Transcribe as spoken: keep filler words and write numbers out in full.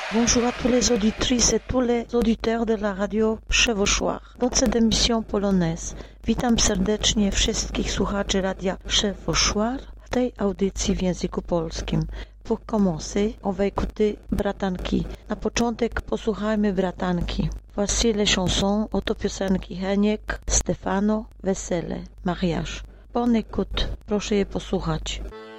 Bonjour à tous les auditrices et tous les auditeurs de la radio Przewoszoar. Dans cette émission polonaise witam serdecznie wszystkich słuchaczy radia Przewoszoar w tej audycji w języku polskim. Pour commencer, on va écouter bratanki. Na początek posłuchajmy bratanki. Voici les chansons oto piosenki Heniek, Stefano, Wesele, Mariage. Bonne écoute, proszę je posłuchać.